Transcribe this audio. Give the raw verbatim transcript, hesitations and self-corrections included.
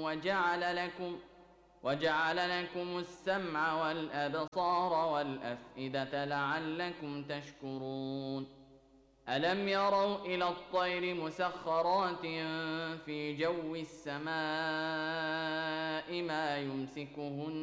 وجعل لكم وجعل لكم السمع والأبصار والأفئدة لعلكم تشكرون ألم يروا إلى الطير مسخرات في جو السماء ما يمسكهن